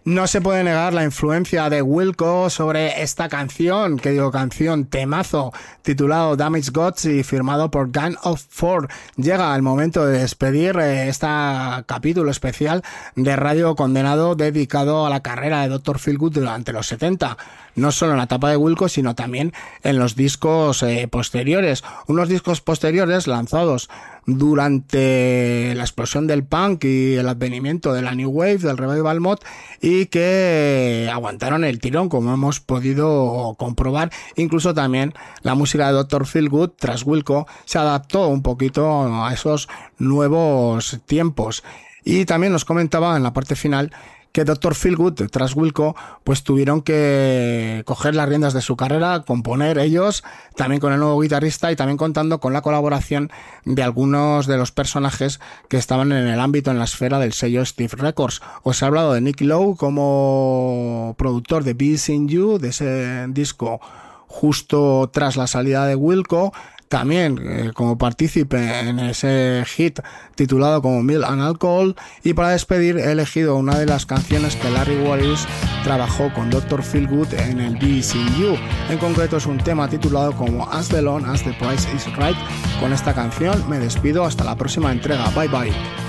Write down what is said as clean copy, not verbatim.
No se puede negar la influencia de Wilco sobre esta canción, temazo, titulado Damaged Goods y firmado por Gang of Four. Llega el momento de despedir este capítulo especial de Radio Condenado dedicado a la carrera de Dr. Feelgood durante los 70. No solo en la etapa de Wilco, sino también en los discos posteriores. Unos discos posteriores lanzados durante la explosión del punk y el advenimiento de la New Wave, del Revival Mod, y que aguantaron el tirón, como hemos podido comprobar. Incluso también la música de Dr. Feelgood tras Wilco se adaptó un poquito a esos nuevos tiempos. Y también nos comentaba en la parte final que Dr. Feelgood tras Wilco pues tuvieron que coger las riendas de su carrera, componer ellos, también con el nuevo guitarrista y también contando con la colaboración de algunos de los personajes que estaban en el ámbito, en la esfera del sello Steve Records. Os he hablado de Nick Lowe como productor de Be In You, de ese disco justo tras la salida de Wilco. También como partícipe en ese hit titulado como Milk and Alcohol. Y para despedir he elegido una de las canciones que Larry Wallis trabajó con Dr. Feelgood en el Be In You. En concreto es un tema titulado como As the Long As the Price Is Right. Con esta canción me despido hasta la próxima entrega. Bye bye.